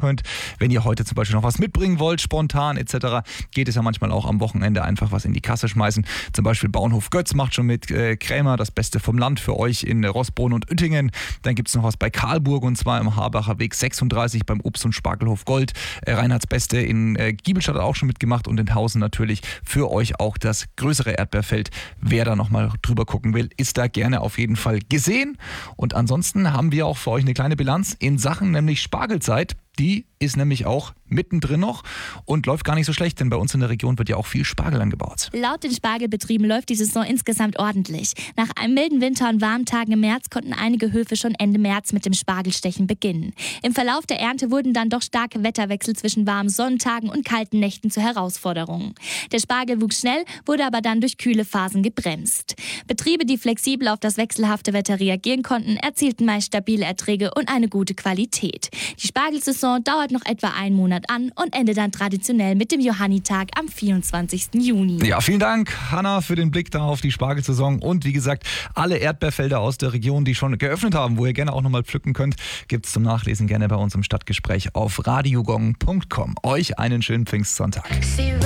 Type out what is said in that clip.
könnt. Wenn ihr heute zum Beispiel noch was mitbringen wollt, spontan etc., geht es ja manchmal auch am Wochenende einfach was in die Kasse schmeißen. Zum Beispiel Bauernhof Götz macht schon mit, Krämer, das Beste vom Land für euch in Rossbrunn und Uettingen. Dann gibt es noch was bei Karlburg und zwar im Harbacher Weg 36 beim Obst- und Spargelhof Gold. Reinhards Beste in Giebelstadt hat auch schon mitgemacht und in Hausen natürlich für euch auch das größere Erdbeerfeld. Wer da nochmal drüber gucken will, ist da gerne auf jeden Fall gesehen. Und ansonsten haben wir auch für euch eine kleine Bilanz in Sachen nämlich Spargelzeit. Die ist nämlich auch mittendrin noch und läuft gar nicht so schlecht, denn bei uns in der Region wird ja auch viel Spargel angebaut. Laut den Spargelbetrieben läuft die Saison insgesamt ordentlich. Nach einem milden Winter und warmen Tagen im März konnten einige Höfe schon Ende März mit dem Spargelstechen beginnen. Im Verlauf der Ernte wurden dann doch starke Wetterwechsel zwischen warmen Sonnentagen und kalten Nächten zu Herausforderungen. Der Spargel wuchs schnell, wurde aber dann durch kühle Phasen gebremst. Betriebe, die flexibel auf das wechselhafte Wetter reagieren konnten, erzielten meist stabile Erträge und eine gute Qualität. Die Spargelsaison dauert noch etwa einen Monat an und endet dann traditionell mit dem Johannitag am 24. Juni. Ja, vielen Dank, Hanna, für den Blick da auf die Spargelsaison. Und wie gesagt, alle Erdbeerfelder aus der Region, die schon geöffnet haben, wo ihr gerne auch nochmal pflücken könnt, gibt es zum Nachlesen gerne bei uns im Stadtgespräch auf radiogong.com. Euch einen schönen Pfingstsonntag.